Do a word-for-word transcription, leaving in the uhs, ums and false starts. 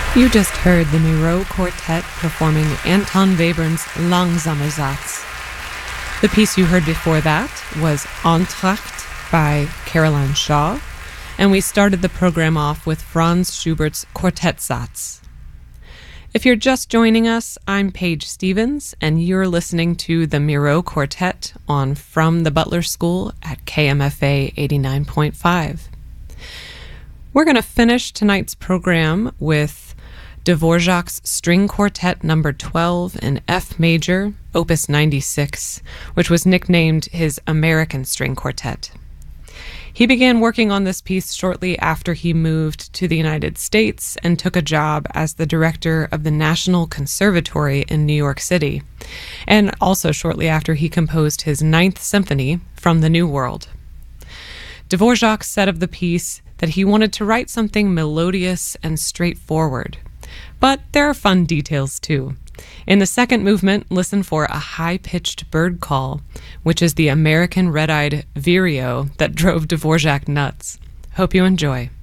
You just heard the Miro Quartet performing Anton Webern's Langsamer Satz. The piece you heard before that was Entr'acte by Caroline Shaw, and we started the program off with Franz Schubert's Quartet Satz. If you're just joining us, I'm Paige Stevens, and you're listening to the Miro Quartet on From the Butler School at K M F A eighty-nine point five. We're going to finish tonight's program with Dvorak's String Quartet number twelve in F major, opus ninety-six, which was nicknamed his American String Quartet. He began working on this piece shortly after he moved to the United States and took a job as the director of the National Conservatory in New York City, and also shortly after he composed his Ninth Symphony from the New World. Dvorak said of the piece that he wanted to write something melodious and straightforward. But there are fun details too. In the second movement, listen for a high-pitched bird call, which is the American red-eyed vireo that drove Dvorak nuts. Hope you enjoy.